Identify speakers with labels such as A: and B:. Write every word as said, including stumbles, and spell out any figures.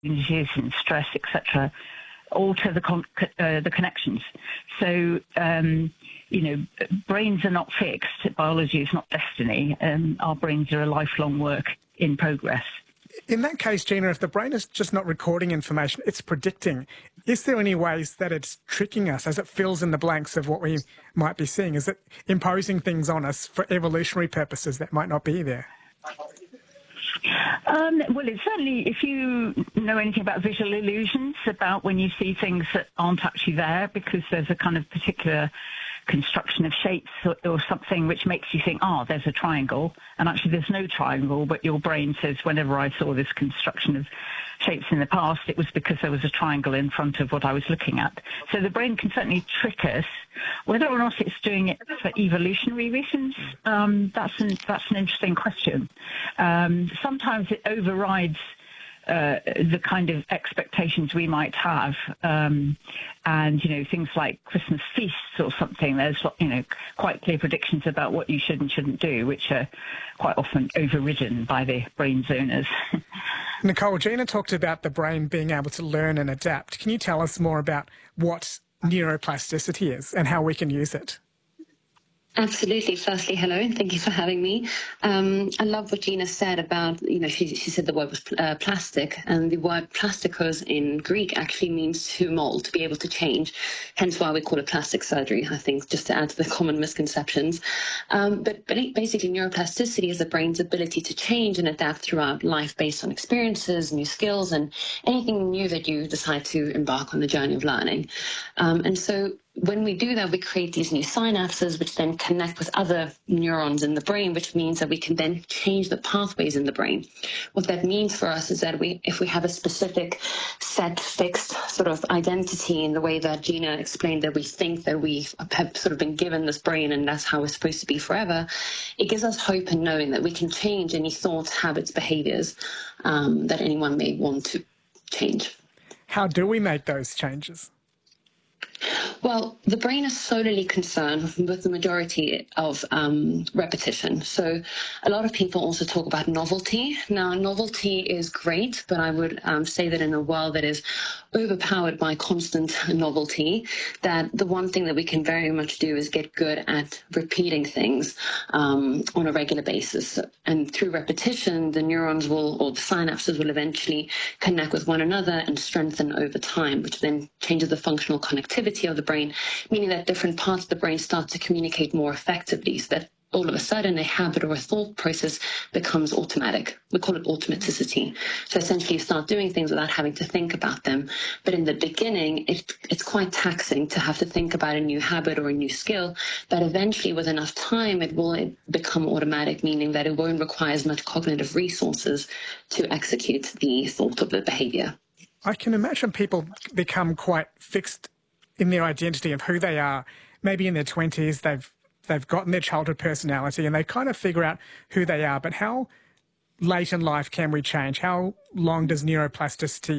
A: changes and stress, et cetera, alter the con- uh, the connections. So, um, you know, brains are not fixed. Biology is not destiny. Um, our brains are a lifelong work in progress.
B: In that case, Gina, if the brain is just not recording information, it's predicting. Is there any ways that it's tricking us as it fills in the blanks of what we might be seeing? Is it imposing things on us for evolutionary purposes that might not be there?
A: Um, well, it's certainly, if you know anything about visual illusions, about when you see things that aren't actually there because there's a kind of particular construction of shapes or, or something which makes you think, oh, there's a triangle, and actually there's no triangle, but your brain says, whenever I saw this construction of shapes in the past, it was because there was a triangle in front of what I was looking at. So the brain can certainly trick us. Whether or not it's doing it for evolutionary reasons, um, that's an, that's an interesting question. Um, sometimes it overrides Uh, the kind of expectations we might have, um, and you know, things like Christmas feasts or something. There's, you know, quite clear predictions about what you should and shouldn't do, which are quite often overridden by the brain's owners.
B: Nicole, Gina talked about the brain being able to learn and adapt. Can you tell us more about what neuroplasticity is and how we can use it?
C: Absolutely. Firstly, hello, and thank you for having me. Um, I love what Gina said about, you know, she, she said the word was uh, plastic, and the word plastikos in Greek actually means to mold, to be able to change, hence why we call it plastic surgery, I think, just to add to the common misconceptions. Um, but, but basically, neuroplasticity is the brain's ability to change and adapt throughout life based on experiences, new skills, and anything new that you decide to embark on the journey of learning. Um, and so when we do that, we create these new synapses, which then connect with other neurons in the brain, which means that we can then change the pathways in the brain. What that means for us is that we, if we have a specific set, fixed sort of identity in the way that Gina explained, that we think that we have sort of been given this brain and that's how we're supposed to be forever, it gives us hope in knowing that we can change any thoughts, habits, behaviors um, that anyone may want to change.
B: How do we make those changes?
C: Well, the brain is solely concerned with the majority of um, repetition. So a lot of people also talk about novelty. Now, novelty is great, but I would um, say that in a world that is overpowered by constant novelty, that the one thing that we can very much do is get good at repeating things um, on a regular basis. And through repetition, the neurons will, or the synapses will eventually connect with one another and strengthen over time, which then changes the functional connectivity of the brain, meaning that different parts of the brain start to communicate more effectively, so that all of a sudden a habit or a thought process becomes automatic. We call it automaticity. So essentially you start doing things without having to think about them. But in the beginning, it, it's quite taxing to have to think about a new habit or a new skill. But eventually, with enough time, it will become automatic, meaning that it won't require as much cognitive resources to execute the thought of the behavior.
B: I can imagine people become quite fixed in their identity of who they are. Maybe in their twenties, they've they've gotten their childhood personality and they kind of figure out who they are. But how late in life can we change? How long does neuroplasticity